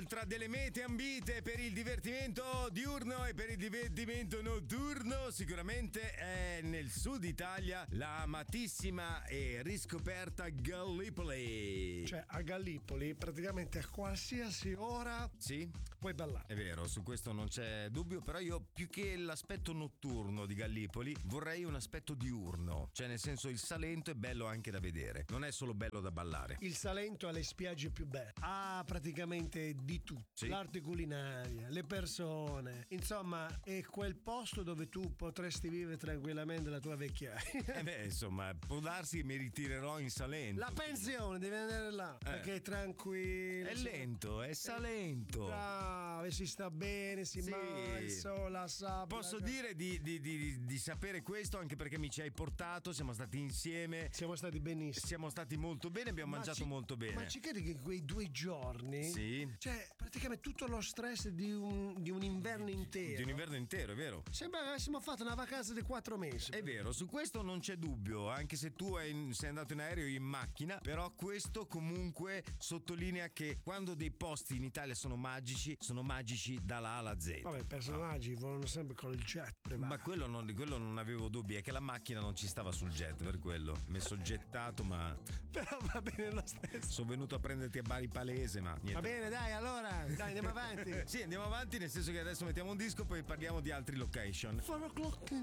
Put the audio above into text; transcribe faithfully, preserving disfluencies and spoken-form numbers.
un'altra delle mete ambite per il divertimento diurno e per il divertimento notturno sicuramente è nel sud Italia la amatissima e riscoperta Gallipoli. Cioè a Gallipoli praticamente a qualsiasi ora sì? puoi ballare. È vero, su questo non c'è dubbio, però io più che l'aspetto notturno di Gallipoli vorrei un aspetto diurno, cioè nel senso il Salento è bello anche da vedere, non è solo bello da ballare. Il Salento ha le spiagge più belle, ha praticamente di tutto, sì? L'arte culinaria, le persone, insomma è quel posto dove tu potresti vivere tranquillamente la tua vecchiaia. Eh beh, insomma, può darsi che mi ritirerò in Salento. La pensione, devi andare là, eh. perché è tranquillo. È lento, è Salento. Bravo, si sta bene, si sì. mangia, il sole, la sabbia. Posso la... dire di, di, di, di sapere questo anche perché mi ci hai portato, siamo stati insieme. Siamo stati benissimo. Siamo stati molto bene, abbiamo ma mangiato ci, molto bene. Ma ci credi che quei due giorni, sì. cioè praticamente tutto lo stress di un, di un inverno intero. Di un inverno intero, è vero. Sembra che avessimo fatto una vacanza di quattro mesi. È vero, su questo non c'è dubbio, anche se tu hai, sei andato in aereo o in macchina, però questo comunque sottolinea che quando dei posti in Italia sono magici, sono magici dalla A alla Z. Vabbè, i personaggi ah. volano sempre con il jet privato. Ma quello non, di quello non avevo dubbi, è che la macchina non ci stava sul jet, per quello. Mi sono gettato, ma però va bene lo stesso. Sono venuto a prenderti a Bari Palese, ma niente. Va bene, dai, allora, dai, andiamo avanti. Sì, andiamo avanti, nel senso che adesso mettiamo un disco, poi parliamo di altri location. Four o'clock in